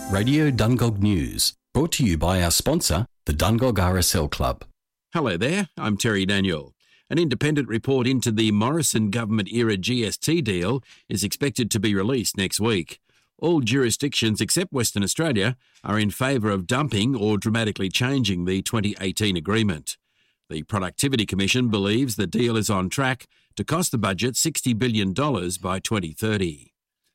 Radio Dungog News, brought to you by our sponsor, the Dungog RSL Club. Hello there, I'm Terry Daniel. An independent report into the Morrison government-era GST deal is expected to be released next week. All jurisdictions except Western Australia are in favour of dumping or dramatically changing the 2018 agreement. The Productivity Commission believes the deal is on track to cost the budget $60 billion by 2030.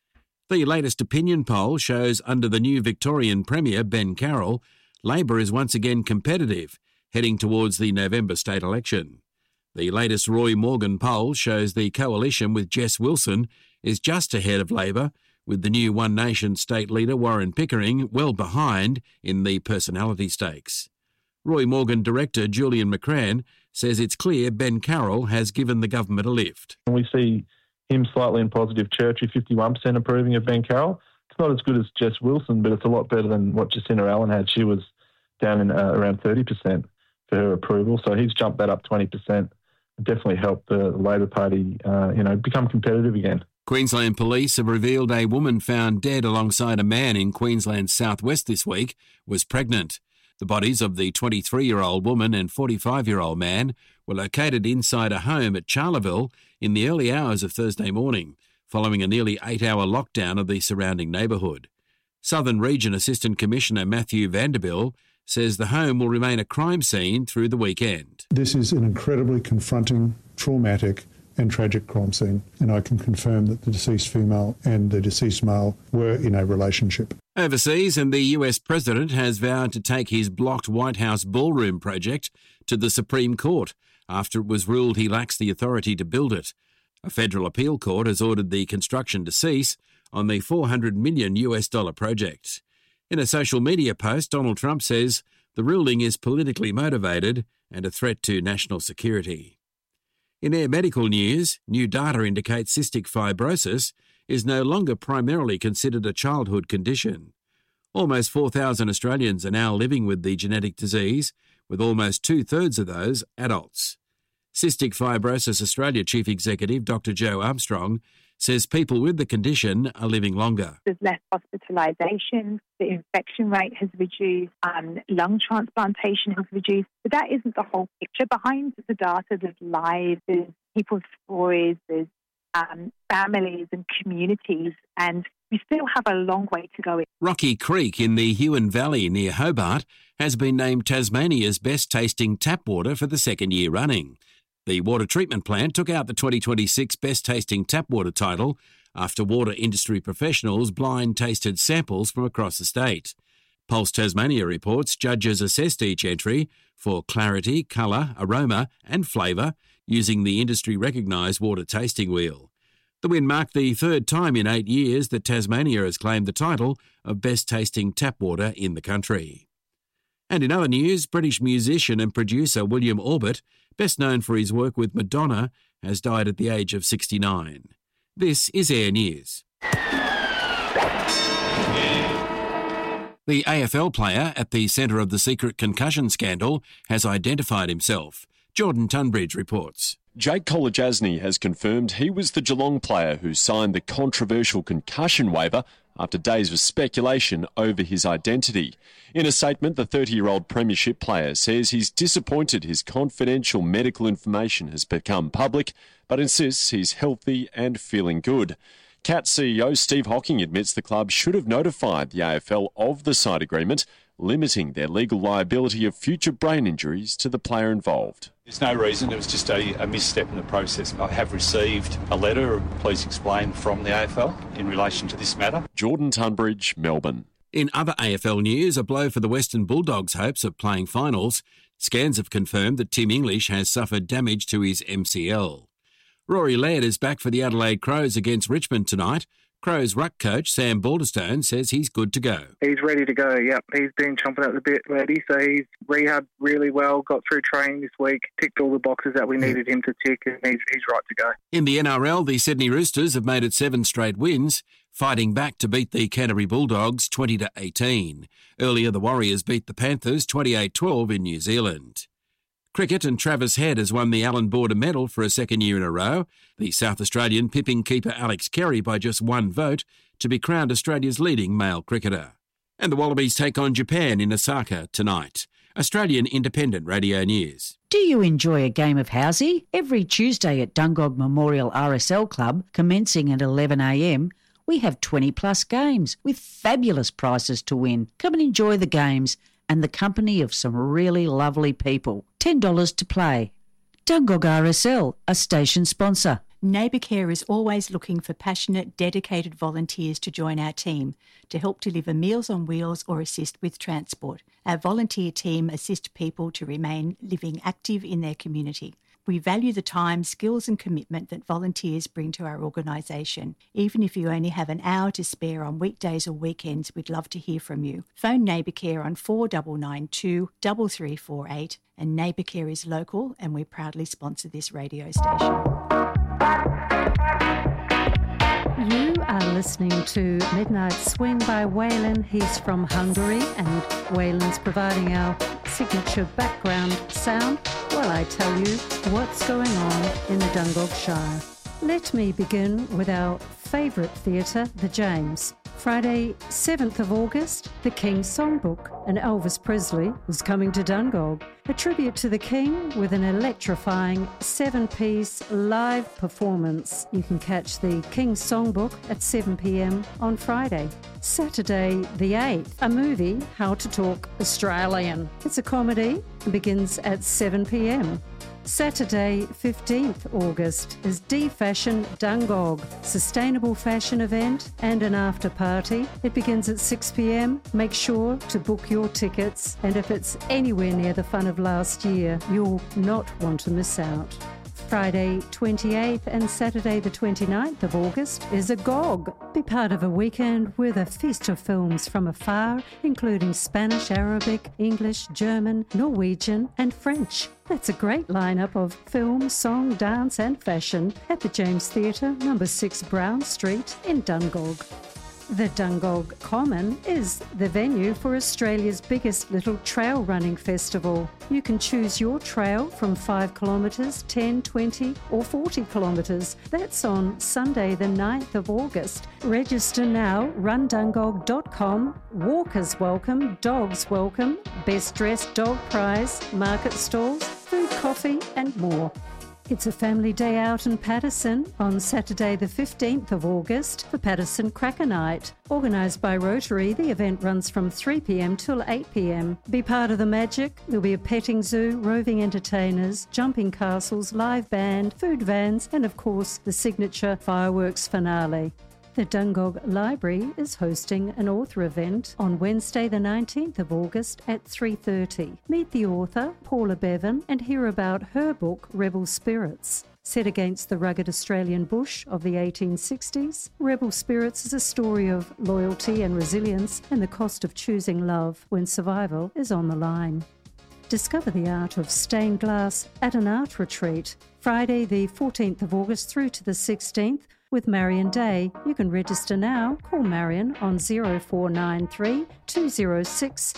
The latest opinion poll shows under the new Victorian Premier, Ben Carroll, Labor is once again competitive, heading towards the November state election. The latest Roy Morgan poll shows the coalition with Jess Wilson is just ahead of Labor, with the new One Nation state leader Warren Pickering well behind in the personality stakes. Roy Morgan director Julian McCrann says it's clear Ben Carroll has given the government a lift. We see him slightly in positive territory, 51% approving of Ben Carroll. It's not as good as Jess Wilson, but it's a lot better than what Jacinta Allen had. She was down in around 30% for her approval, so he's jumped that up 20%. Definitely helped the Labor Party, become competitive again. Queensland Police have revealed a woman found dead alongside a man in Queensland's southwest this week was pregnant. The bodies of the 23-year-old woman and 45-year-old man were located inside a home at Charleville in the early hours of Thursday morning, following a nearly 8-hour lockdown of the surrounding neighbourhood. Southern Region Assistant Commissioner Matthew Vanderbilt says the home will remain a crime scene through the weekend. This is an incredibly confronting, traumatic and tragic crime scene, and I can confirm that the deceased female and the deceased male were in a relationship. Overseas, and the US President has vowed to take his blocked White House ballroom project to the Supreme Court after it was ruled he lacks the authority to build it. A federal appeal court has ordered the construction to cease on the $400 million project. In a social media post, Donald Trump says the ruling is politically motivated and a threat to national security. In Air Medical news, new data indicates cystic fibrosis is no longer primarily considered a childhood condition. Almost 4,000 Australians are now living with the genetic disease, with almost two-thirds of those adults. Cystic Fibrosis Australia Chief Executive Dr. Joe Armstrong says people with the condition are living longer. There's less hospitalisation, the infection rate has reduced, lung transplantation has reduced. But that isn't the whole picture. Behind the data, there's lives, there's people's stories, there's families and communities, and we still have a long way to go. Rocky Creek in the Huon Valley near Hobart has been named Tasmania's best tasting tap water for the second year running. The water treatment plant took out the 2026 Best Tasting Tap Water title after water industry professionals blind tasted samples from across the state. Pulse Tasmania reports judges assessed each entry for clarity, colour, aroma and flavour using the industry-recognised water tasting wheel. The win marked the third time in 8 years that Tasmania has claimed the title of Best Tasting Tap Water in the country. And in other news, British musician and producer William Orbit, best known for his work with Madonna, has died at the age of 69. This is Air News. The AFL player at the centre of the secret concussion scandal has identified himself. Jordan Tunbridge reports. Jake Kolodjasny has confirmed he was the Geelong player who signed the controversial concussion waiver after days of speculation over his identity. In a statement, the 30-year-old premiership player says he's disappointed his confidential medical information has become public, but insists he's healthy and feeling good. CAT CEO Steve Hocking admits the club should have notified the AFL of the side agreement, limiting their legal liability of future brain injuries to the player involved. There's no reason, it was just a misstep in the process. I have received a letter, please explain, from the AFL in relation to this matter. Jordan Tunbridge, Melbourne. In other AFL news, a blow for the Western Bulldogs' hopes of playing finals. Scans have confirmed that Tim English has suffered damage to his MCL. Rory Laird is back for the Adelaide Crows against Richmond tonight. Crows ruck coach Sam Balderstone says he's good to go. He's ready to go, yep. He's been chomping at the bit, Laddie, so he's rehabbed really well, got through training this week, ticked all the boxes that we needed him to tick, and he's right to go. In the NRL, the Sydney Roosters have made it 7 straight wins, fighting back to beat the Canterbury Bulldogs 20-18. Earlier, the Warriors beat the Panthers 28-12 in New Zealand. Cricket, and Travis Head has won the Allan Border Medal for a second year in a row. The South Australian pipping keeper Alex Carey by just one vote to be crowned Australia's leading male cricketer. And the Wallabies take on Japan in Osaka tonight. Australian Independent Radio News. Do you enjoy a game of housey? Every Tuesday at Dungog Memorial RSL Club, commencing at 11 a.m, we have 20 plus games with fabulous prizes to win. Come and enjoy the games and the company of some really lovely people. $10 to play. Dungog RSL, a station sponsor. Neighbour Care is always looking for passionate, dedicated volunteers to join our team to help deliver Meals on Wheels or assist with transport. Our volunteer team assist people to remain living active in their community. We value the time, skills and commitment that volunteers bring to our organisation. Even if you only have an hour to spare on weekdays or weekends, we'd love to hear from you. Phone Neighbour Care on 4992 3348, and Neighbour Care is local and we proudly sponsor this radio station. You are listening to Midnight Swing by Waylon. He's from Hungary and Waylon's providing our signature background sound while I tell you what's going on in the Dungog Shire. Let me begin with our favourite theatre, the James. Friday, 7th of August, the King's Songbook, and Elvis Presley was coming to Dungog. A tribute to the King with an electrifying 7-piece live performance. You can catch the King's Songbook at 7 p.m. on Friday. Saturday, the 8th, a movie, How to Talk Australian. It's a comedy and begins at 7 p.m. Saturday, 15th August, is D-Fashion Dungog, sustainable fashion event and an after party. It begins at 6 p.m. Make sure to book your tickets, and if it's anywhere near the fun of last year, you'll not want to miss out. Friday 28th and Saturday the 29th of August is a GOG. Be part of a weekend with a feast of films from afar, including Spanish, Arabic, English, German, Norwegian and French. That's a great lineup of film, song, dance and fashion at the James Theatre, number 6 Brown Street in Dungog. The Dungog Common is the venue for Australia's biggest little trail running festival. You can choose your trail from 5 kilometres, 10, 20 or 40 kilometres. That's on Sunday the 9th of August. Register now, rundungog.com. Walkers welcome, dogs welcome, best dressed dog prize, market stalls, food, coffee and more. It's a family day out in Patterson on Saturday the 15th of August for Patterson Cracker Night. Organised by Rotary, the event runs from 3 p.m. till 8 p.m. Be part of the magic. There'll be a petting zoo, roving entertainers, jumping castles, live band, food vans and of course the signature fireworks finale. The Dungog Library is hosting an author event on Wednesday the 19th of August at 3:30. Meet the author, Paula Bevan, and hear about her book, Rebel Spirits. Set against the rugged Australian bush of the 1860s, Rebel Spirits is a story of loyalty and resilience and the cost of choosing love when survival is on the line. Discover the art of stained glass at an art retreat, Friday the 14th of August through to the 16th, with Marion Day. You can register now. Call Marion on 0493 206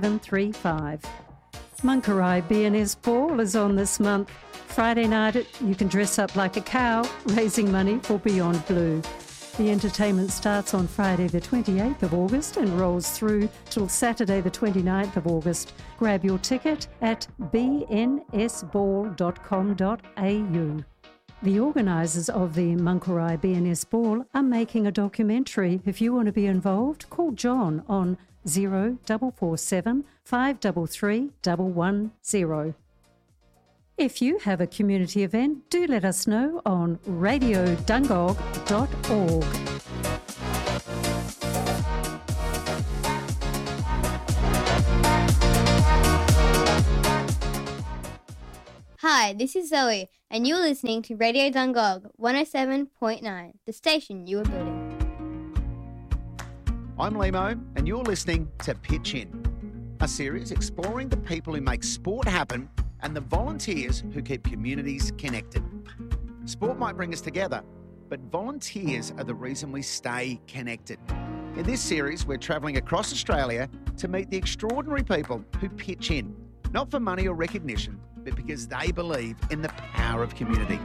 735. Munkerai BNS Ball is on this month. Friday night, you can dress up like a cow, raising money for Beyond Blue. The entertainment starts on Friday the 28th of August and rolls through till Saturday the 29th of August. Grab your ticket at bnsball.com.au. The organisers of the Munkerai BNS Ball are making a documentary. If you want to be involved, call John on 0447 533 110. If you have a community event, do let us know on radiodungog.org. Hi, this is Zoe, and you're listening to Radio Dungog 107.9, the station you are building. I'm Lemo, and you're listening to Pitch In, a series exploring the people who make sport happen and the volunteers who keep communities connected. Sport might bring us together, but volunteers are the reason we stay connected. In this series, we're travelling across Australia to meet the extraordinary people who pitch in, not for money or recognition, but because they believe in the power of community.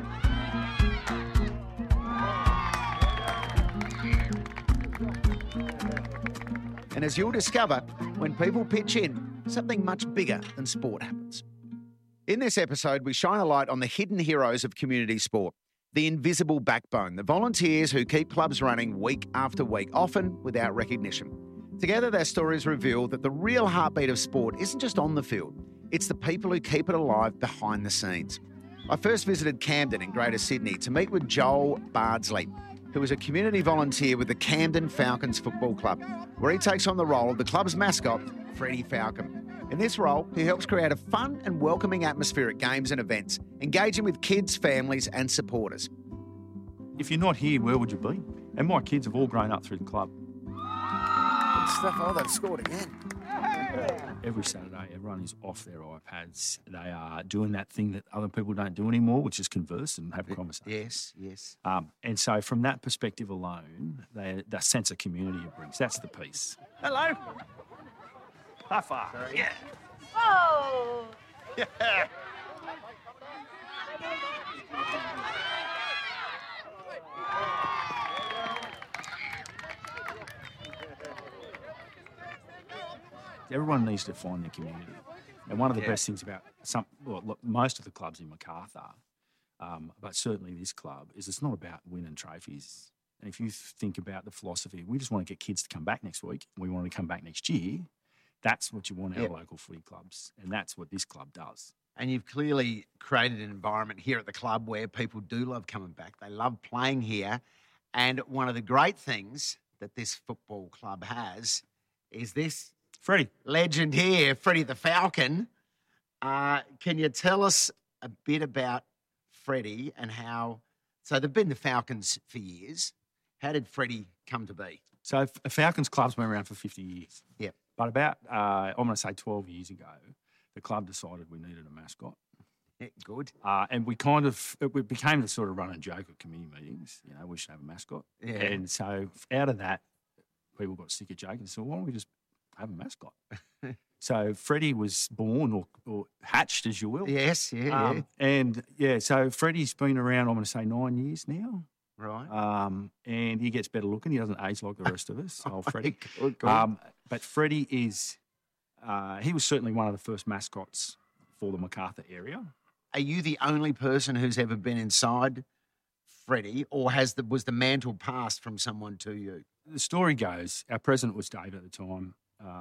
And as you'll discover, when people pitch in, something much bigger than sport happens. In this episode, we shine a light on the hidden heroes of community sport, the invisible backbone, the volunteers who keep clubs running week after week, often without recognition. Together, their stories reveal that the real heartbeat of sport isn't just on the field, it's the people who keep it alive behind the scenes. I first visited Camden in Greater Sydney to meet with Joel Bardsley, who is a community volunteer with the Camden Falcons Football Club, where he takes on the role of the club's mascot, Freddie Falcon. In this role, he helps create a fun and welcoming atmosphere at games and events, engaging with kids, families and supporters. If you're not here, where would you be? And my kids have all grown up through the club. Oh, they've scored again. Every Saturday, everyone is off their iPads. They are doing that thing that other people don't do anymore, which is converse and have a conversation. Yes. And so from that perspective alone, the sense of community it brings, that's the piece. Hello. High five. Yeah. Oh! Yeah. Everyone needs to find their community. And one of the best things about most of the clubs in Macarthur, but certainly this club, is it's not about winning trophies. And if you think about the philosophy, we just want to get kids to come back next week, we want to come back next year, that's what you want our local footy clubs. And that's what this club does. And you've clearly created an environment here at the club where people do love coming back. They love playing here. And one of the great things that this football club has is this Freddie. Legend here, Freddie the Falcon. Can you tell us a bit about Freddie and how... So they've been the Falcons for years. How did Freddie come to be? So Falcons club's been around for 50 years. Yep. But about, I'm going to say 12 years ago, the club decided we needed a mascot. Yeah, good. And we became the sort of running joke at committee meetings. You know, we should have a mascot. Yeah. And so out of that, people got sick of joking and said, why don't we just have a mascot? So Freddie was born or hatched, as you will. Yes, yeah. And, so Freddie's been around, I'm going to say 9 years now. Right. And he gets better looking. He doesn't age like the rest of us, old Freddie. Good. But Freddie is, he was certainly one of the first mascots for the Macarthur area. Are you the only person who's ever been inside Freddie, or was the mantle passed from someone to you? The story goes, our president was Dave at the time,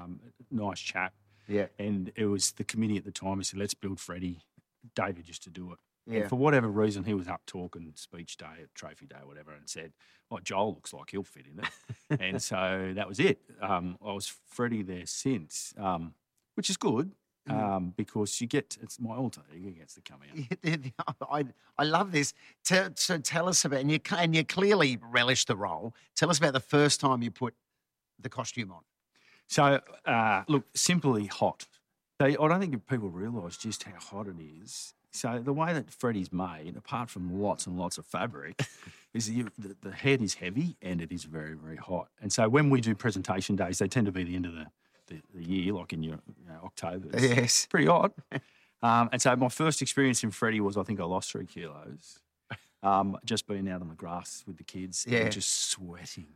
nice chap. Yeah. And it was the committee at the time who said, let's build Freddie. David used to do it. Yeah. And for whatever reason, he was up talking speech day at trophy day or whatever and said, Joel looks like he'll fit in it. And so that was it. I was Freddie there since, which is good. Because it's my alter ego gets to come out. I love this. So tell us about, and you clearly relish the role. Tell us about the first time you put the costume on. So, look, simply hot. I don't think people realise just how hot it is. So the way that Freddie's made, apart from lots and lots of fabric, is the head is heavy and it is very, very hot. And so when we do presentation days, they tend to be the end of the year, like in your October. Yes. It's pretty hot. And so my first experience in Freddie was, I think I lost 3 kilos. Just being out on the grass with the kids and just sweating.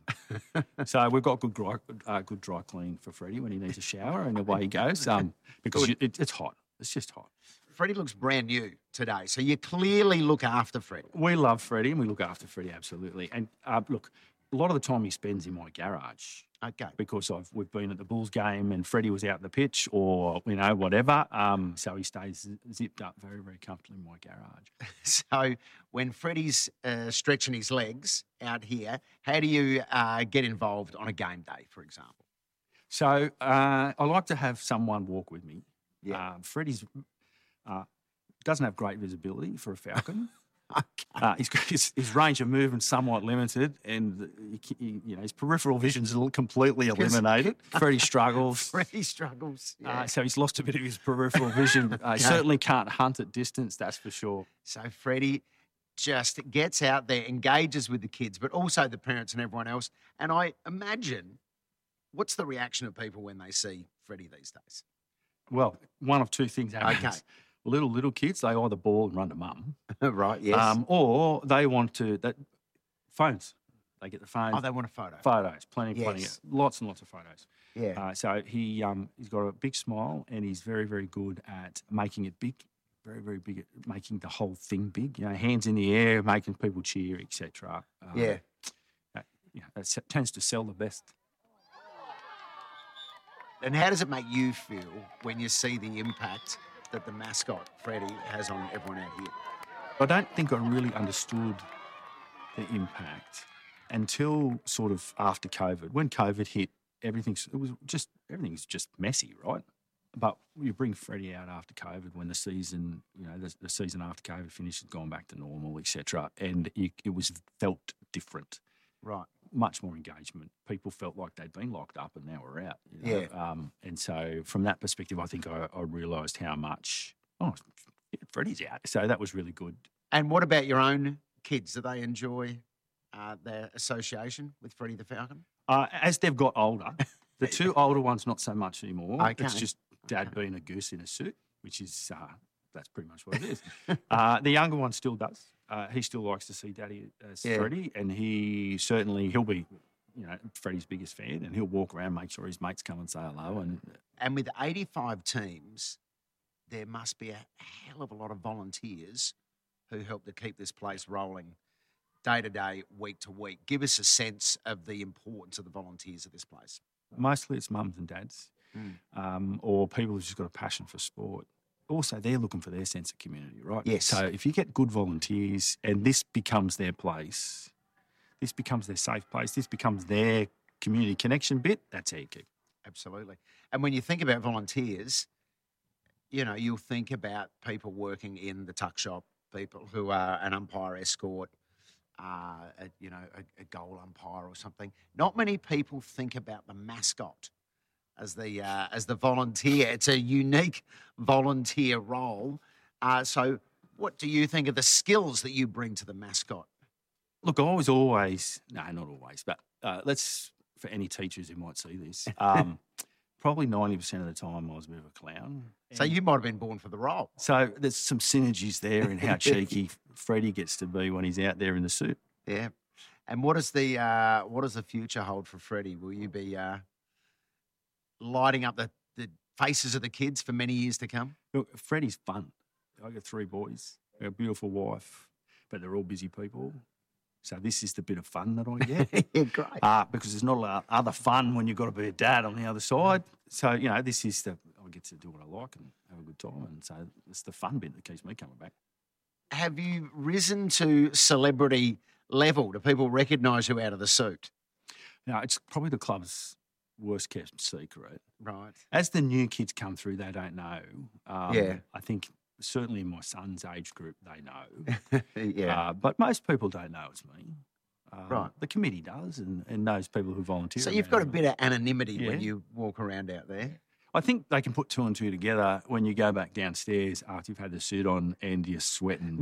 So we've got good dry clean for Freddie when he needs a shower, and away he goes. Because it's hot. It's just hot. Freddie looks brand new today, so you clearly look after Freddie. We love Freddie and we look after Freddie, absolutely. And look, a lot of the time he spends in my garage. Okay. Because we've been at the Bulls game and Freddie was out in the pitch or, whatever. So he stays zipped up very, very comfortably in my garage. So when Freddie's stretching his legs out here, how do you get involved on a game day, for example? So I like to have someone walk with me. Yeah. Freddie's doesn't have great visibility for a falcon. Okay. His range of movement somewhat limited, and his peripheral vision's completely eliminated. Freddie struggles. Yeah. So he's lost a bit of his peripheral vision. Certainly can't hunt at distance, that's for sure. So Freddie just gets out there, engages with the kids, but also the parents and everyone else. And I imagine, what's the reaction of people when they see Freddie these days? Well, one of two things happens. Okay. Little kids, they either bawl and run to mum. Right, yes. Or they want phones. They get the phone. Oh, they want a photo. Photos, plenty, Yes. lots and lots of photos. Yeah. So he's got a big smile, and he's very, very good at making it big. Very, very big at making the whole thing big. You know, hands in the air, making people cheer, etc. Yeah. That tends to sell the best. And how does it make you feel when you see the impact that the mascot, Freddie, has on everyone out here? I don't think I really understood the impact until sort of after COVID. When COVID hit, everything's just messy, right? But you bring Freddie out after COVID when the season, the season after COVID finished had gone back to normal, etc. And it was felt different. Right. Much more engagement. People felt like they'd been locked up and now we're out. Yeah. And so from that perspective, I think I realised how much, Freddie's out. So that was really good. And what about your own kids? Do they enjoy their association with Freddie the Falcon? As they've got older, the two older ones, not so much anymore. Okay. It's just Dad being a goose in a suit, which is, that's pretty much what it is. The younger one still does. He still likes to see Daddy as Freddie, and he'll be, Freddie's biggest fan, and he'll walk around, make sure his mates come and say hello. And with 85 teams, there must be a hell of a lot of volunteers who help to keep this place rolling day to day, week to week. Give us a sense of the importance of the volunteers of this place. Mostly it's mums and dads, or people who've just got a passion for sport. Also, they're looking for their sense of community, right? Yes. So if you get good volunteers and this becomes their place, this becomes their safe place, this becomes their community connection bit, that's how you keep. Absolutely. And when you think about volunteers, you'll think about people working in the tuck shop, people who are an umpire escort, a goal umpire or something. Not many people think about the mascot as the volunteer. It's a unique volunteer role. So what do you think of the skills that you bring to the mascot? Look, I was always, no, not always, but for any teachers who might see this, probably 90% of the time I was a bit of a clown. So you might have been born for the role. So there's some synergies there in how cheeky Freddie gets to be when he's out there in the suit. Yeah. And what does the future hold for Freddie? Will you be lighting up the faces of the kids for many years to come? Look, Freddie's fun. I got 3 boys, a beautiful wife, but they're all busy people. So this is the bit of fun that I get. Yeah, great. Because there's not a lot of other fun when you've got to be a dad on the other side. So, this is I get to do what I like and have a good time. And so it's the fun bit that keeps me coming back. Have you risen to celebrity level? Do people recognise you out of the suit? No, it's probably the club's worst kept secret. Right. As the new kids come through, they don't know. I think certainly in my son's age group, they know. Yeah. But most people don't know it's me. Right. The committee does and those people who volunteer. So you've got a bit of anonymity when you walk around out there. I think they can put 2 and 2 together when you go back downstairs after you've had the suit on and you're sweating.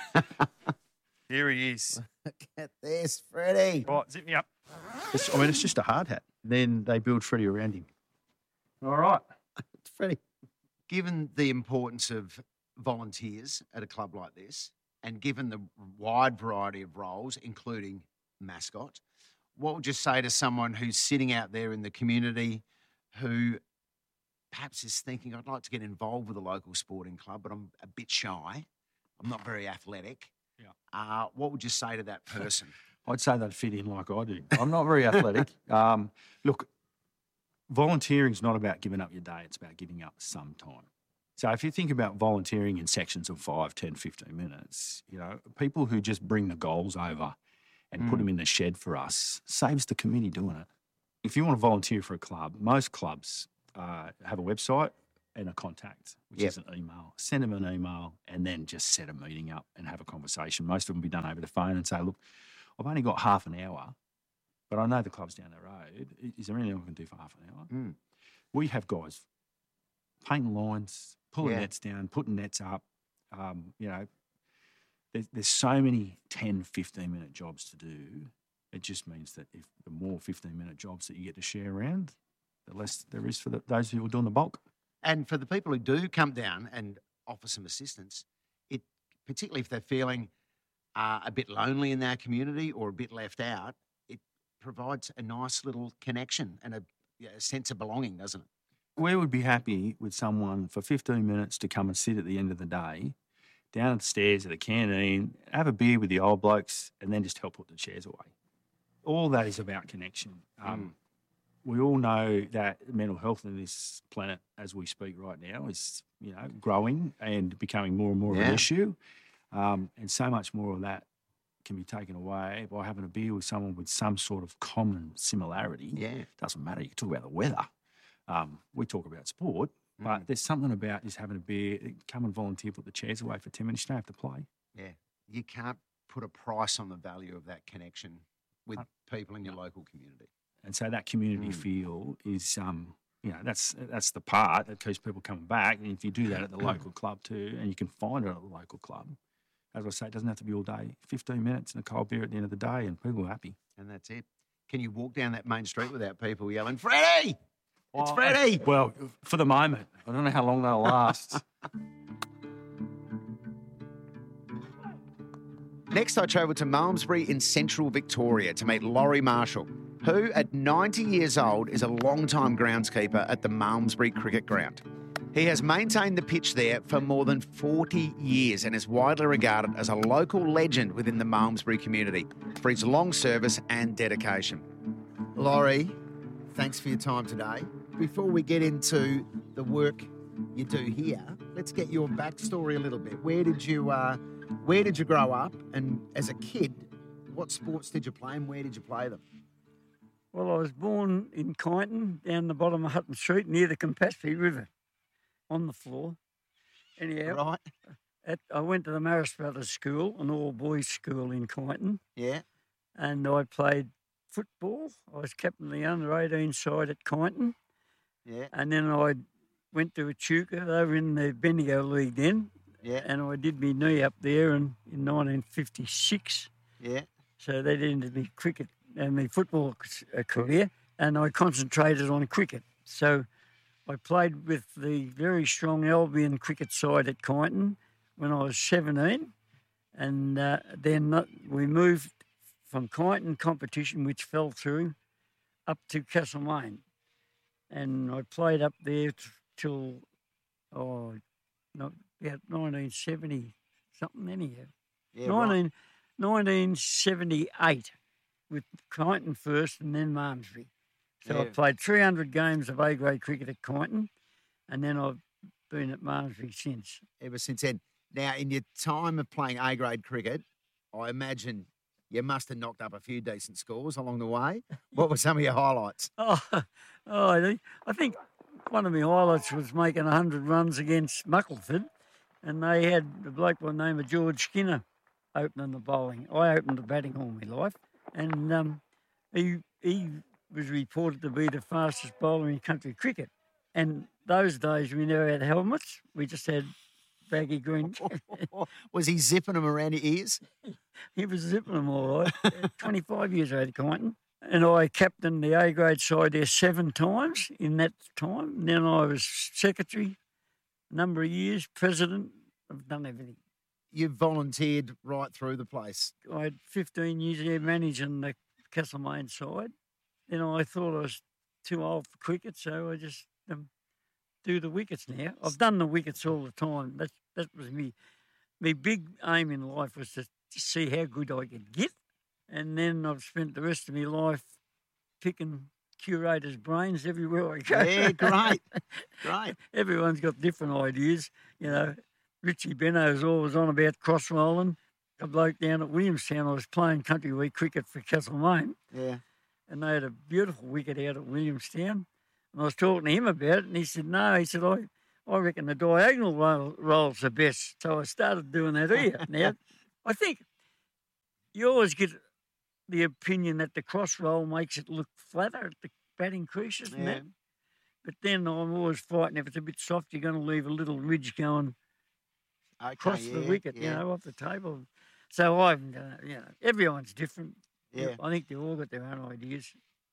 Here he is. Look at this, Freddie. Right, zip me up. It's just a hard hat. Then they build Freddie around him. All right. Freddie, given the importance of volunteers at a club like this and given the wide variety of roles, including mascot, what would you say to someone who's sitting out there in the community who perhaps is thinking, I'd like to get involved with a local sporting club, but I'm a bit shy. I'm not very athletic. Yeah. What would you say to that person? I'd say they'd fit in like I do. I'm not very athletic. Look, volunteering's not about giving up your day. It's about giving up some time. So if you think about volunteering in sections of 5, 10, 15 minutes, people who just bring the goals over and put them in the shed for us saves the committee doing it. If you want to volunteer for a club, most clubs have a website and a contact, which is an email. Send them an email and then just set a meeting up and have a conversation. Most of them will be done over the phone and say, look, I've only got half an hour, but I know the club's down the road. Is there anything I can do for half an hour? We have guys painting lines, pulling nets down, putting nets up. There's so many 10, 15-minute jobs to do. It just means that if the more 15-minute jobs that you get to share around, the less there is for those who are doing the bulk. And for the people who do come down and offer some assistance, particularly if they're feeling a bit lonely in their community or a bit left out, provides a nice little connection and a sense of belonging, doesn't it? We would be happy with someone for 15 minutes to come and sit at the end of the day, down at the stairs at the canteen, have a beer with the old blokes, and then just help put the chairs away. All that is about connection. We all know that mental health in this planet, as we speak right now, is growing and becoming more and more of an issue, and so much more of that can be taken away by having a beer with someone with some sort of common similarity. Yeah, doesn't matter. You talk about the weather. We talk about sport, but there's something about just having a beer, come and volunteer, put the chairs away for 10 minutes, you don't have to play. Yeah, you can't put a price on the value of that connection with people in your local community. And so that community feel is, that's the part that keeps people coming back. And if you do that at the local club too, and you can find it at the local club, as I say, it doesn't have to be all day. 15 minutes and a cold beer at the end of the day, and people are happy. And that's it. Can you walk down that main street without people yelling, "Freddie! It's Freddie!" Well, for the moment. I don't know how long they'll last. Next, I travel to Malmesbury in central Victoria to meet Laurie Marshall, who, at 90 years old, is a long-time groundskeeper at the Malmesbury Cricket Ground. He has maintained the pitch there for more than 40 years and is widely regarded as a local legend within the Malmesbury community for his long service and dedication. Laurie, thanks for your time today. Before we get into the work you do here, let's get your backstory a little bit. Where did you grow up? And as a kid, what sports did you play and where did you play them? Well, I was born in Kyneton, down the bottom of Hutton Street, near the Campaspe River, on the floor. Anyhow, right. I went to the Marist Brothers School, an all-boys school in Kyneton. Yeah. And I played football. I was captain of the under-18 side at Kyneton. Yeah. And then I went to Echuca. They were in the Bendigo League then. Yeah. And I did my knee up there in 1956. Yeah. So that ended my cricket and my football career, and I concentrated on cricket. So I played with the very strong Albion cricket side at Kyneton when I was 17, and then we moved from Kyneton competition, which fell through, up to Castlemaine. And I played up there till, about 1970 something anyhow. Yeah, 1978 with Kyneton first and then Malmesbury. So Yeah. I played 300 games of A-grade cricket at Kyneton, and then I've been at Malmesbury since. Ever since then. Now, in your time of playing A-grade cricket, I imagine you must have knocked up a few decent scores along the way. What were some of your highlights? I think one of my highlights was making 100 runs against Muckleford, and they had a bloke by the name of George Skinner opening the bowling. I opened the batting all my life, and he was reported to be the fastest bowler in country cricket. And those days we never had helmets; we just had baggy green. Was he zipping them around your ears? He was zipping them all right. 25 years old at Kyneton. And I captained the A-grade side there 7 times in that time. And then I was secretary a number of years, president. I've done everything. You volunteered right through the place. I had 15 years there managing the Castlemaine side. Then I thought I was too old for cricket, so I just do the wickets now. I've done the wickets all the time. That was me. My big aim in life was to see how good I could get. And then I've spent the rest of my life picking curators' brains everywhere I go. Yeah, great. Great. Everyone's got different ideas. You know, Richie Benno's always on about cross rolling. A bloke down at Williamstown, I was playing country week cricket for Castlemaine. Yeah. And they had a beautiful wicket out at Williamstown. And I was talking to him about it, and he said, no, he said, I reckon the diagonal roll's the best. So I started doing that here. Now, I think you always get the opinion that the cross roll makes it look flatter at the batting creases and that. But then I'm always fighting, if it's a bit soft, you're going to leave a little ridge going across the wicket, you know, off the table. So I've, everyone's different. Yeah. I think they've all got their own ideas.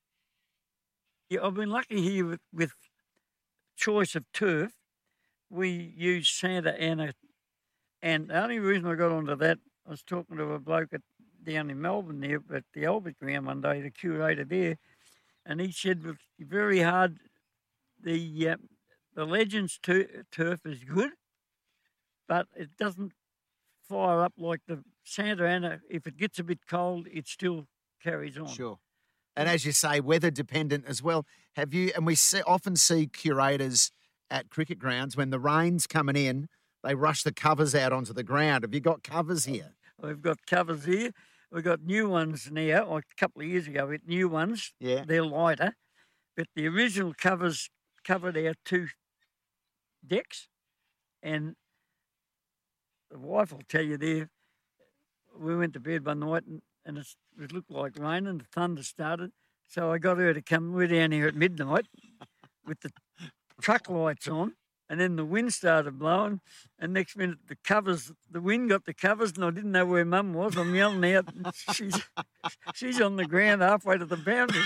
Yeah, I've been lucky here with choice of turf. We use Santa Ana, and the only reason I got onto that, I was talking to a bloke down in Melbourne there at the Albert Ground one day, the curator there, and he said it was very hard. The Legends turf is good, but it doesn't fire up like the Santa Ana. If it gets a bit cold, it still carries on. Sure. And as you say, weather dependent as well. Have you? And we often see curators at cricket grounds when the rain's coming in, they rush the covers out onto the ground. Have you got covers here? We've got covers here. We've got new ones now. Like a couple of years ago, we had new ones. Yeah. They're lighter, but the original covers covered our 2 decks, and the wife will tell you there, we went to bed one night and it looked like rain and the thunder started. So I got her to come. We're down here at midnight with the truck lights on, and then the wind started blowing, and next minute the wind got the covers, and I didn't know where Mum was. I'm yelling out, and she's on the ground halfway to the boundary.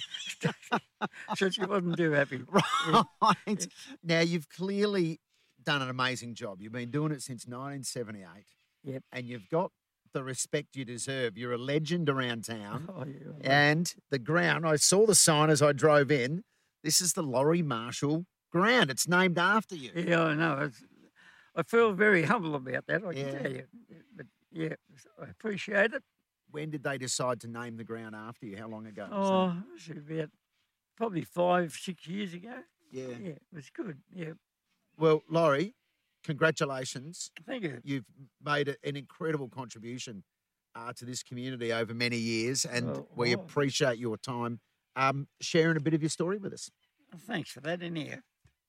So she wasn't too happy. Right. Now, you've clearly done an amazing job. You've been doing it since 1978. Yep. And you've got the respect you deserve. You're a legend around town. Oh, yeah. And the ground, I saw the sign as I drove in. This is the Laurie Marshall ground. It's named after you. Yeah, I know. I feel very humble about that, I can tell you. But, yeah, I appreciate it. When did they decide to name the ground after you? How long ago? Oh, it was about probably 5-6 years ago. Yeah. Yeah, it was good, yeah. Well, Laurie, congratulations. Thank you. You've made an incredible contribution to this community over many years, and we appreciate your time sharing a bit of your story with us. Thanks for that, in here.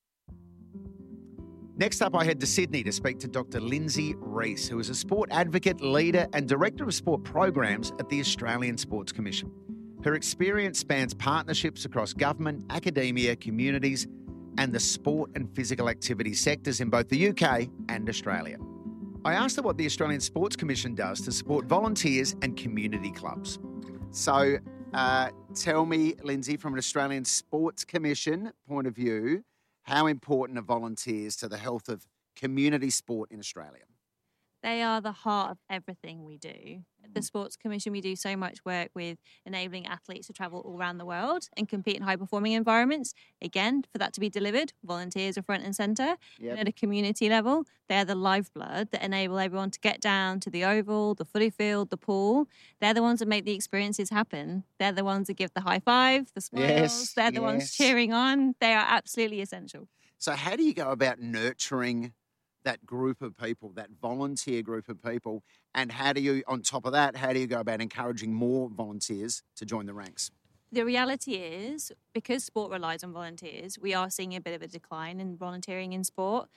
Next up, I head to Sydney to speak to Dr. Lindsay Rees, who is a sport advocate, leader and director of sport programs at the Australian Sports Commission. Her experience spans partnerships across government, academia, communities, and the sport and physical activity sectors in both the UK and Australia. I asked her what the Australian Sports Commission does to support volunteers and community clubs. So tell me, Lindsay, from an Australian Sports Commission point of view, how important are volunteers to the health of community sport in Australia? They are the heart of everything we do. At the Sports Commission, we do so much work with enabling athletes to travel all around the world and compete in high-performing environments. Again, for that to be delivered, volunteers are front and centre. Yep. And at a community level, they're the lifeblood that enable everyone to get down to the oval, the footy field, the pool. They're the ones that make the experiences happen. They're the ones that give the high five, the smiles. Yes, They're the ones cheering on. They are absolutely essential. So how do you go about nurturing that group of people, that volunteer group of people, and how do you, on top of that, how do you go about encouraging more volunteers to join the ranks? The reality is, because sport relies on volunteers, we are seeing a bit of a decline in volunteering in sport.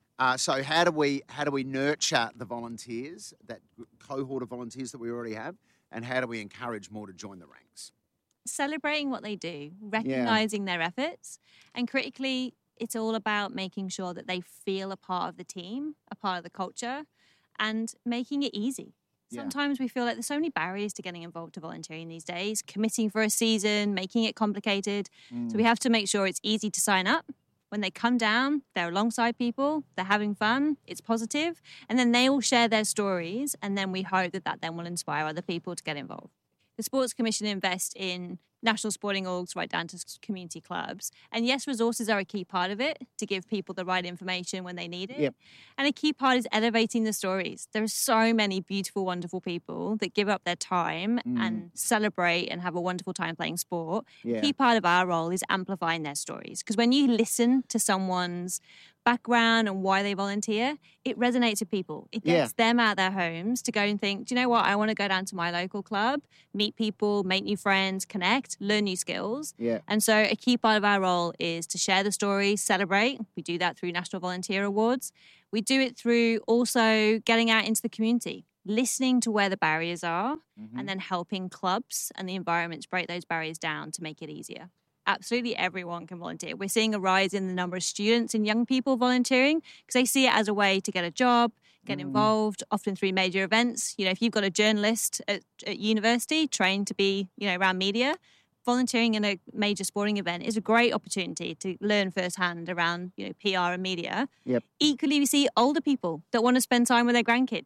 So how do we nurture the volunteers, that cohort of volunteers that we already have, and how do we encourage more to join the ranks? Celebrating what they do, recognising their efforts, and critically, it's all about making sure that they feel a part of the team, a part of the culture, and making it easy. Sometimes we feel like there's so many barriers to getting involved to volunteering these days, committing for a season, making it complicated. So we have to make sure it's easy to sign up. When they come down, they're alongside people, they're having fun, it's positive, and then they all share their stories, and then we hope that then will inspire other people to get involved. The Sports Commission invests in national sporting orgs right down to community clubs. And yes, resources are a key part of it to give people the right information when they need it. Yep. And a key part is elevating the stories. There are so many beautiful, wonderful people that give up their time and celebrate and have a wonderful time playing sport. Yeah. Key part of our role is amplifying their stories. Because when you listen to someone's background and why they volunteer, it resonates with people. It gets them out of their homes to go and think, do you know what? I want to go down to my local club, meet people, make new friends, connect, learn new skills. Yeah. And so a key part of our role is to share the story, celebrate. We do that through National Volunteer Awards. We do it through also getting out into the community, listening to where the barriers are, and then helping clubs and the environments break those barriers down to make it easier. Absolutely everyone can volunteer. We're seeing a rise in the number of students and young people volunteering because they see it as a way to get a job, get involved, often through major events. You know, if you've got a journalist at university trained to be, around media, volunteering in a major sporting event is a great opportunity to learn firsthand around, PR and media. Yep. Equally, we see older people that want to spend time with their grandkids.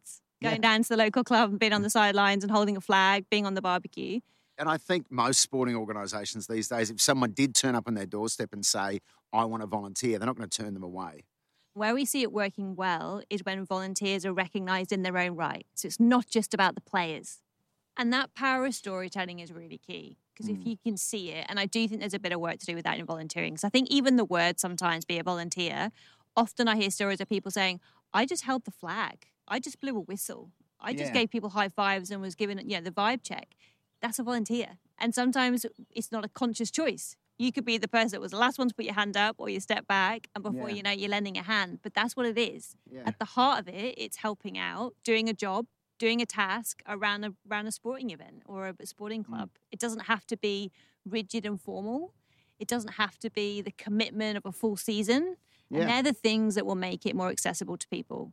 going down to the local club and being on the sidelines and holding a flag, being on the barbecue. And I think most sporting organisations these days, if someone did turn up on their doorstep and say, I want to volunteer, they're not going to turn them away. Where we see it working well is when volunteers are recognised in their own right. So it's not just about the players. And that power of storytelling is really key, because if you can see it, and I do think there's a bit of work to do with that in volunteering, because I think even the word sometimes, be a volunteer, often I hear stories of people saying, I just held the flag. I just blew a whistle. I just gave people high fives and was given, the vibe check. That's a volunteer. And sometimes it's not a conscious choice. You could be the person that was the last one to put your hand up, or you step back, and before you know, you're lending a hand. But that's what it is. Yeah. At the heart of it, it's helping out, doing a job, doing a task around a sporting event or a sporting club. It doesn't have to be rigid and formal. It doesn't have to be the commitment of a full season. Yeah. And they're the things that will make it more accessible to people.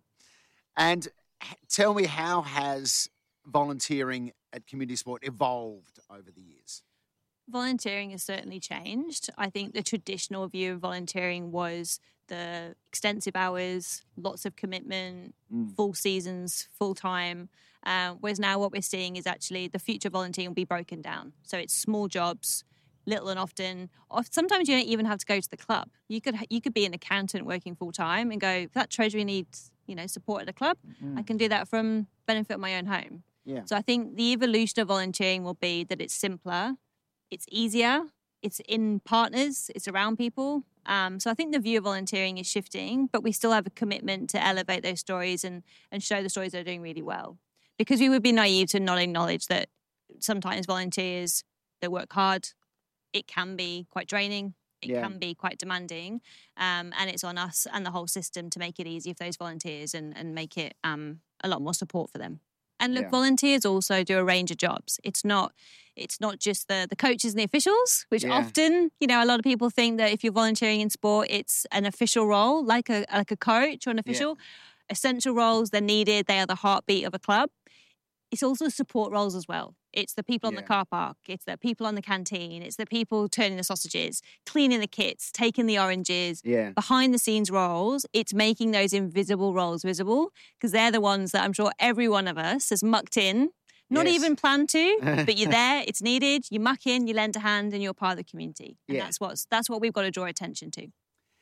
And tell me, how has volunteering at community sport evolved over the years? Volunteering has certainly changed. I think the traditional view of volunteering was the extensive hours, lots of commitment, full seasons, full time. Whereas now what we're seeing is actually the future of volunteering will be broken down. So it's small jobs, little and often. Sometimes you don't even have to go to the club. You could be an accountant working full time and go, if that treasury needs, support at a club, I can do that from benefit of my own home. Yeah. So I think the evolution of volunteering will be that it's simpler, it's easier, it's in partners, it's around people. So I think the view of volunteering is shifting, but we still have a commitment to elevate those stories and show the stories that are doing really well. Because we would be naive to not acknowledge that sometimes volunteers, they work hard. It can be quite draining. It can be quite demanding. And it's on us and the whole system to make it easy for those volunteers and make it a lot more support for them. And look, volunteers also do a range of jobs. It's not just the coaches and the officials, which often, a lot of people think that if you're volunteering in sport, it's an official role, like a coach or an official. Essential roles, they're needed. They are the heartbeat of a club. It's also support roles as well. It's the people on the car park. It's the people on the canteen. It's the people turning the sausages, cleaning the kits, taking the oranges. Yeah. Behind the scenes roles, it's making those invisible roles visible, because they're the ones that I'm sure every one of us has mucked in, not even planned to, but you're there, it's needed, you muck in, you lend a hand, and you're part of the community. And that's what we've got to draw attention to.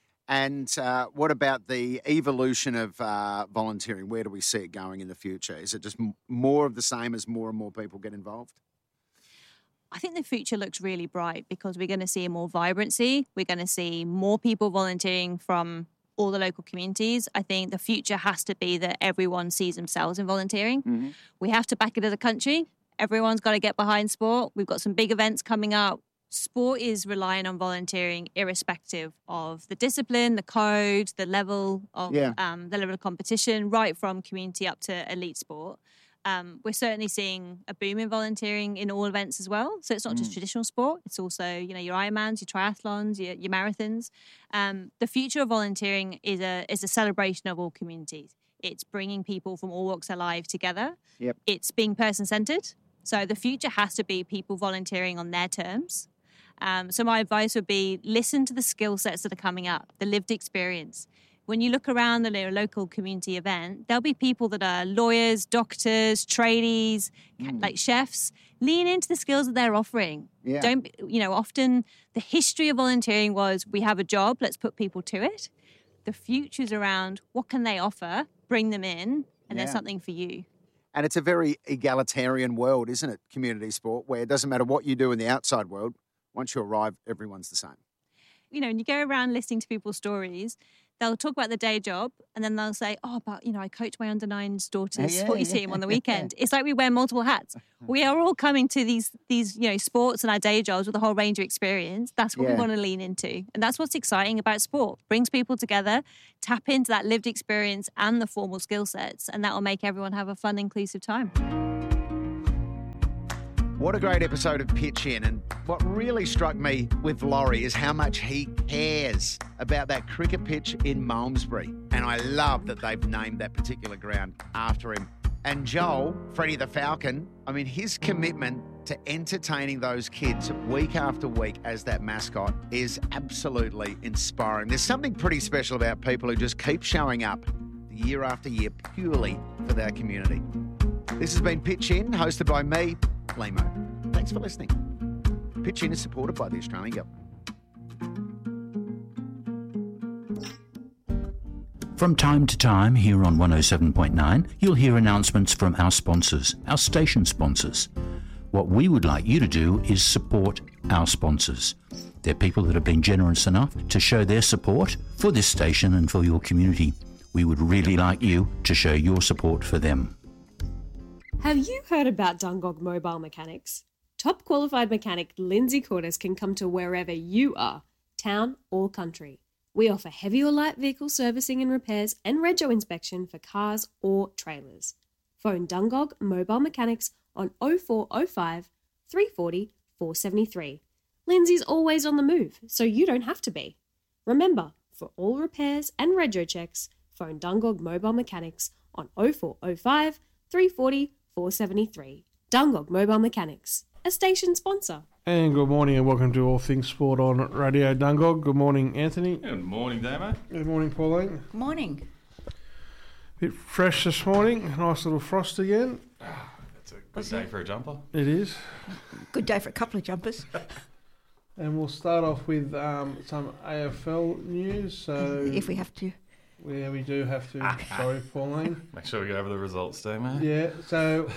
And what about the evolution of volunteering? Where do we see it going in the future? Is it just more of the same as more and more people get involved? I think the future looks really bright, because we're going to see more vibrancy. We're going to see more people volunteering from all the local communities. I think the future has to be that everyone sees themselves in volunteering. Mm-hmm. We have to back it as a country. Everyone's got to get behind sport. We've got some big events coming up. Sport is relying on volunteering irrespective of the discipline, the code, the level of competition, right from community up to elite sport. We're certainly seeing a boom in volunteering in all events as well. So it's not just traditional sport. It's also, your Ironmans, your triathlons, your marathons. The future of volunteering is a celebration of all communities. It's bringing people from all walks of life together. Yep. It's being person-centered. So the future has to be people volunteering on their terms. So my advice would be listen to the skill sets that are coming up, the lived experience. When you look around the local community event, there'll be people that are lawyers, doctors, tradies, like chefs. Lean into the skills that they're offering. Yeah. Often the history of volunteering was we have a job, let's put people to it. The future's around what can they offer, bring them in, and there's something for you. And it's a very egalitarian world, isn't it, community sport, where it doesn't matter what you do in the outside world. Once you arrive, everyone's the same. When you go around listening to people's stories, they'll talk about the day job and then they'll say, but, I coach my under-9s daughter's footy team on the weekend. It's like we wear multiple hats. We are all coming to these sports and our day jobs with a whole range of experience. That's what we want to lean into. And that's what's exciting about sport. Brings people together, tap into that lived experience and the formal skill sets, and that will make everyone have a fun, inclusive time. What a great episode of Pitch In. And what really struck me with Laurie is how much he cares about that cricket pitch in Malmesbury. And I love that they've named that particular ground after him. And Joel, Freddie the Falcon, his commitment to entertaining those kids week after week as that mascot is absolutely inspiring. There's something pretty special about people who just keep showing up year after year purely for their community. This has been Pitch In, hosted by me, Limo. Thanks for listening. Pitch In is supported by the Australian Government. From time to time here on 107.9, you'll hear announcements from our sponsors, our station sponsors. What we would like you to do is support our sponsors. They're people that have been generous enough to show their support for this station and for your community. We would really like you to show your support for them. Have you heard about Dungog Mobile Mechanics? Top qualified mechanic Lindsay Cordes can come to wherever you are, town or country. We offer heavy or light vehicle servicing and repairs and rego inspection for cars or trailers. Phone Dungog Mobile Mechanics on 0405 340 473. Lindsay's always on the move, so you don't have to be. Remember, for all repairs and rego checks, phone Dungog Mobile Mechanics on 0405 340 473. Dungog Mobile Mechanics, a station sponsor. And good morning and welcome to All Things Sport on Radio Dungog. Good morning, Anthony. Good morning, Damo. Good morning, Pauline. Good morning. Bit fresh this morning. Nice little frost again. It's a good day for a jumper. It is. Good day for a couple of jumpers. And we'll start off with some AFL news. So if we have to. Yeah, we do have to. Sorry, Pauline. Make sure we go over the results, Damo. Yeah, so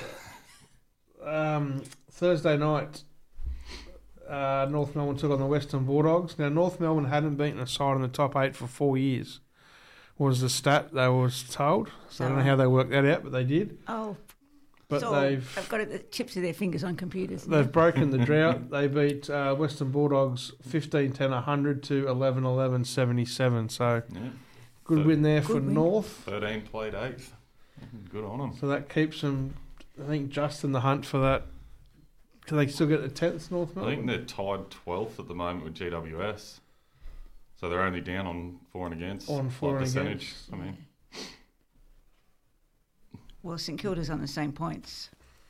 Thursday night, North Melbourne took on the Western Bulldogs. Now, North Melbourne hadn't beaten a side in the top 8 for 4 years, was the stat they was told. So I don't know how they worked that out, but they did. Oh, but so they've got the tips of their fingers on computers. They've broken the drought. They beat Western Bulldogs 15-10-100 to 11-11-77. So good win there for North. 13 played 8th. Good on them. So that keeps them, I think, just in the hunt for that. Can they still get the 10th, North Melbourne? I think they're tied 12th at the moment with GWS. So they're only down on for and against. On for and percentage, against. I mean. Well, St Kilda's on the same points.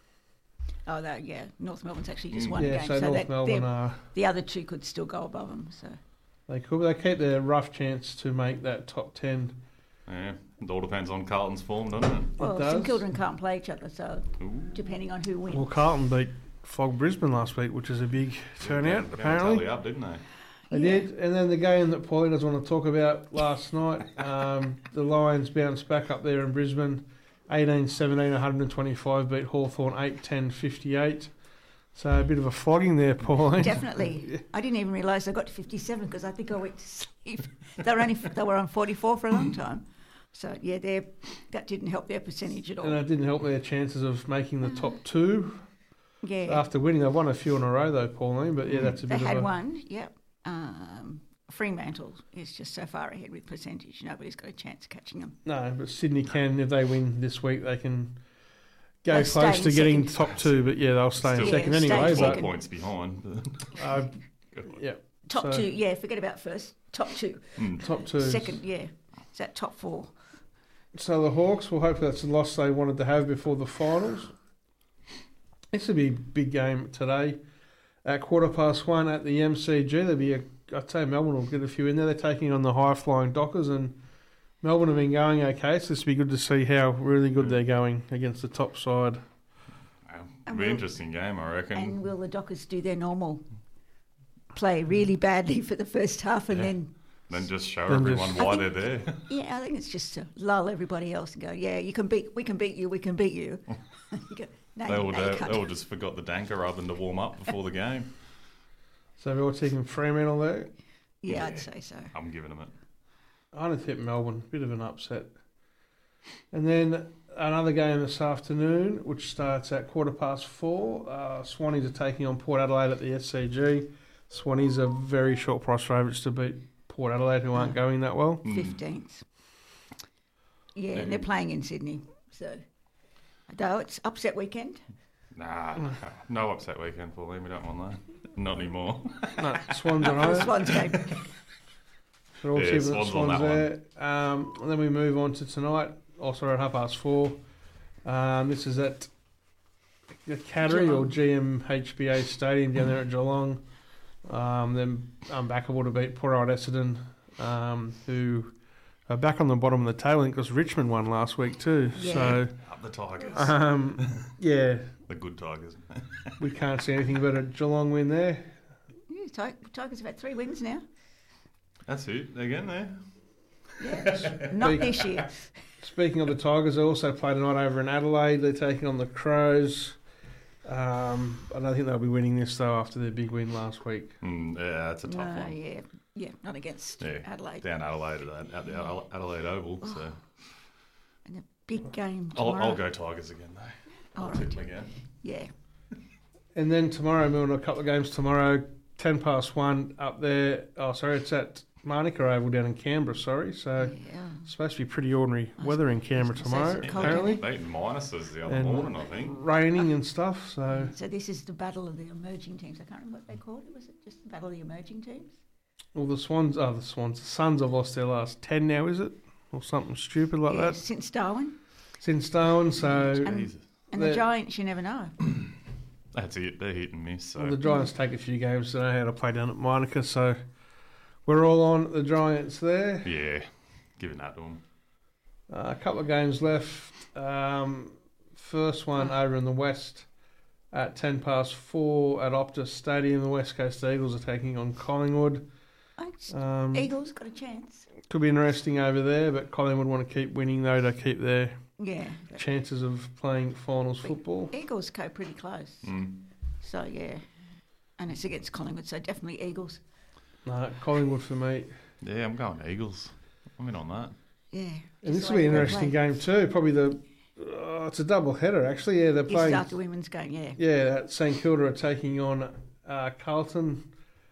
Oh, North Melbourne's actually just one game. So North Melbourne are... The other two could still go above them. So they could. They keep their rough chance to make that top 10. Yeah, it all depends on Carlton's form, doesn't it? Well, St Kilda and Carlton play each other, so depending on who wins. Well, Carlton beat Fog Brisbane last week, which is a big turnout, apparently. Tally up, didn't they? They did. And then the game that Pauline doesn't want to talk about last night, the Lions bounced back up there in Brisbane, 18-17, 125, beat Hawthorn 8-10-58. So a bit of a flogging there, Pauline. Definitely. I didn't even realise they got to 57 because I think I went to sleep. They were on 44 for a long time. So, yeah, that didn't help their percentage at all. And it didn't help their chances of making the top 2. Yeah. After winning, they've won a few in a row, though, Pauline. But, yeah, that's a bit of a... They had one, yep. Fremantle is just so far ahead with percentage. Nobody's got a chance of catching them. No, but Sydney can, if they win this week, they can go close to getting top 2. But, yeah, they'll stay in second anyway. 4 points behind. Yeah. Top 2, yeah, forget about first. Top 2. Top 2. Second, yeah. It's that top 4. So the Hawks, well, hopefully that's the loss they wanted to have before the finals. This will be a big game today. At 1:15 at the MCG, there'll be I'd say Melbourne will get a few in there. They're taking on the high-flying Dockers, and Melbourne have been going okay, so this will be good to see how really good they're going against the top side. It'll be an interesting game, I reckon. And will the Dockers do their normal play really badly for the first half and then just show everyone why they're there? Yeah, I think it's just to lull everybody else and go, yeah, we can beat you. You go, no, they all just forgot the danker rather than to warm up before the game. So we're all taking Fremantle there? Yeah, I'd say so. I'm giving them it. I'm going to tip Melbourne. Bit of an upset. And then another game this afternoon, which starts at 4:15. Swannies are taking on Port Adelaide at the SCG. Swannies are very short price favourites to beat Port Adelaide, who aren't going that well. 15th. Yeah, and they're playing in Sydney. So, though it's upset weekend. Nah, no upset weekend, Pauline. We don't want that. Not anymore. No, Swans are home. Swans game. So all Swans on that there. And then we move on to tonight, also at 4:30. This is at the Cattery or GMHBA Stadium down there at Geelong. Then unbackable to beat Port Adelaide Essendon, who back on the bottom of the table because Richmond won last week too. Yeah. So Up the Tigers. Yeah. The good Tigers. We can't see anything but a Geelong win there. Yeah, Tigers have had 3 wins now. That's it. They're getting there. Yeah, not this year. Speaking of the Tigers, they also play tonight over in Adelaide. They're taking on the Crows. I don't think they'll be winning this, though, after their big win last week. Yeah, that's a tough one. Yeah, not against Adelaide. Down Adelaide at the Adelaide Oval. So. And a big game tomorrow. I'll go Tigers again, though. I'll tip them again. Yeah. And then tomorrow, we'll do a couple of games tomorrow. 1:10 up there. Oh, sorry, it's at Manuka Oval down in Canberra, sorry. So it's supposed to be pretty ordinary weather in Canberra tomorrow, apparently. Beating minuses the other morning, I think. Raining and stuff, so... So this is the battle of the emerging teams. I can't remember what they called it. Was it just the battle of the emerging teams? Well, the Suns have lost their last 10 now, is it? Or something stupid like that? Since Darwin. Since Darwin, so... And the Giants, you never know. That's it. They're hit and miss. So. Well, the Giants take a few games to know how to play down at Manuka, so we're all on the Giants there. Yeah, giving that to them. A couple of games left. First one over in the West at 4:10 at Optus Stadium. The West Coast Eagles are taking on Collingwood. Eagles got a chance. Could be interesting over there, but Collingwood want to keep winning, though, to keep their chances of playing finals football. Eagles go pretty close. So, yeah. And it's against Collingwood, so definitely Eagles. No, Collingwood for me. Yeah, I'm going Eagles. I'm in on that. Yeah. And this will be an interesting game too. Probably it's a double header, actually. Yeah, they're playing... It's after women's game, yeah. Yeah, St Kilda are taking on Carlton.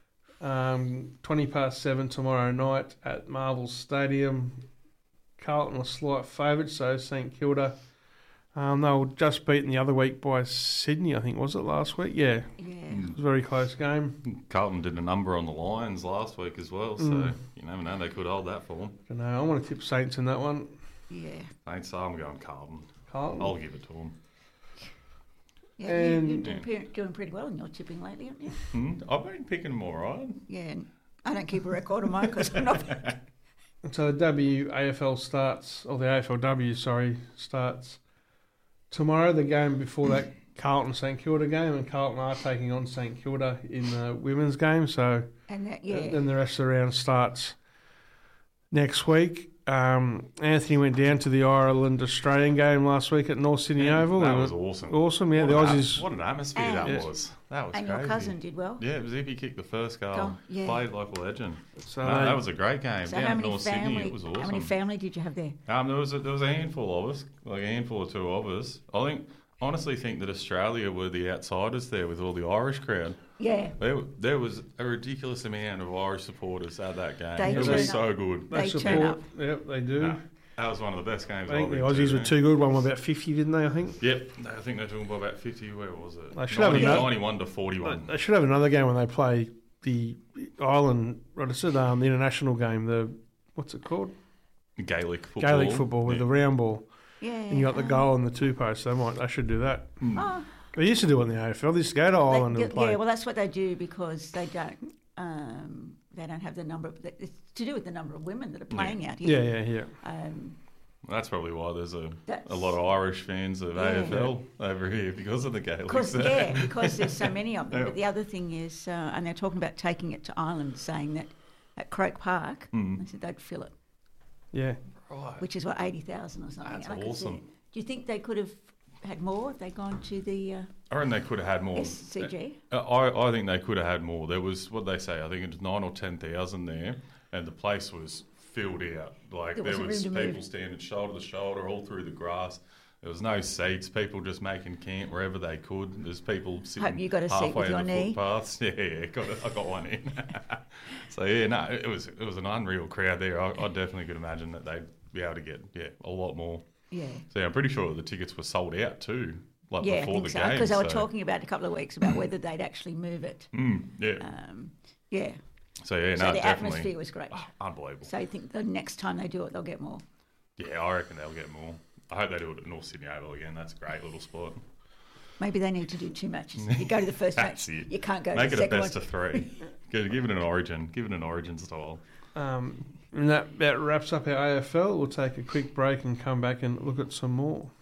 7:20 tomorrow night at Marvel Stadium. Carlton are slight favourites, so St Kilda. They were just beaten the other week by Sydney, I think, was it last week? Yeah. It was a very close game. Carlton did a number on the Lions last week as well, so you never know, they could hold that for them. I don't know, I want to tip Saints in that one. Yeah. Saints, so I'm going Carlton. Carlton? I'll give it to them. Yeah, and you're doing pretty well in your tipping lately, aren't you? I've been picking them all right. Yeah, and I don't keep a record of mine because I'm not... So the WAFL starts, or the AFLW, starts tomorrow. The game before that, Carlton-St Kilda game, and Carlton are taking on St Kilda in the women's game. So then the rest of the round starts next week. Anthony went down to the Ireland-Australian game last week at North Sydney Oval. That was awesome. Awesome, yeah. The Aussies... What an atmosphere that was. That was crazy. And your cousin did well. Yeah, Zippy kicked the first goal. Played like a legend. So that was a great game. So down at North Sydney, it was awesome. How many family did you have there? There was a handful of us, like a handful or two of us. I honestly think that Australia were the outsiders there with all the Irish crowd. Yeah. There was a ridiculous amount of Irish supporters at that game. It was so good. They support. Yep, they do. No, that was one of the best games. I think the Aussies were too good. One about 50, didn't they? I think. Yep, I think they took by about 50. Where was it? They should have 91 to 41. They should have another game when they play the Ireland. What is it? The international game. What's it called? Gaelic football. Gaelic football with the round ball. Yeah. And you got the goal and the 2 posts. They should do that. They used to do it in the AFL. They used to go to Ireland and play. Yeah, well, that's what they do because they don't have the number. It's to do with the number of women that are playing out here. Yeah. That's probably why there's a lot of Irish fans of AFL over here because of the Gaelic. Because there's so many of them. But the other thing is, and they're talking about taking it to Ireland, saying that at Croke Park, they said they'd fill it. Yeah. Right. Which is 80,000 or something. That's awesome. Do you think they could have had more if they'd gone to the... I reckon they could have had more. SCG? I think they could have had more. There was, what they say, I think it was 9,000 or 10,000 there, and the place was filled out. Like there was people standing shoulder to shoulder all through the grass. There was no seats. People just making camp wherever they could. There's people sitting you got a seat with your knee. Footpaths. Yeah, I got one in. So yeah, no, it was an unreal crowd there. I definitely could imagine that they'd be able to get a lot more. Yeah. So I'm pretty sure the tickets were sold out too. Before the game. Because they were talking about a couple of weeks about whether they'd actually move it. Yeah. So the definitely. atmosphere was great. Unbelievable. So you think the next time they do it, they'll get more? Yeah, I reckon they'll get more. I hope they do it at North Sydney Oval again. That's a great little spot. Maybe they need to do 2 matches. You go to the first match, you can't go to the second one. Make it a best of 3. Give it an origin. Give it an origin style. And that wraps up our AFL. We'll take a quick break and come back and look at some more.